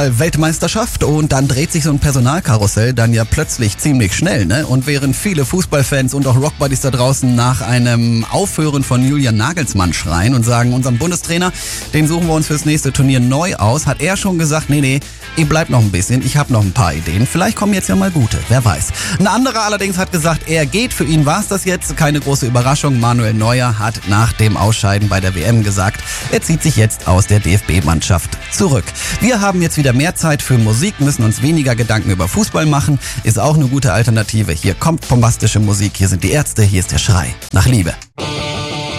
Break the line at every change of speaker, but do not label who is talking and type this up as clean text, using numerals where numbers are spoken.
Weltmeisterschaft und dann dreht sich so ein Personalkarussell dann ja plötzlich ziemlich schnell, ne? Und während viele Fußballfans und auch Rockbuddies da draußen nach einem Aufhören von Julian Nagelsmann schreien und sagen, unseren Bundestrainer, den suchen wir uns fürs nächste Turnier neu aus, hat er schon gesagt, nee, ihr bleibt noch ein bisschen, ich habe noch ein paar Ideen, vielleicht kommen jetzt ja mal gute, wer weiß. Ein anderer allerdings hat gesagt, er geht, für ihn war's das jetzt, keine große Überraschung, Manuel Neuer hat nach dem Ausscheiden bei der WM gesagt, er zieht sich jetzt aus der DFB-Mannschaft zurück. Wir haben jetzt wieder mehr Zeit für Musik, müssen uns weniger Gedanken über Fußball machen, ist auch eine gute Alternative. Hier kommt bombastische Musik, hier sind die Ärzte, hier ist der Schrei nach Liebe.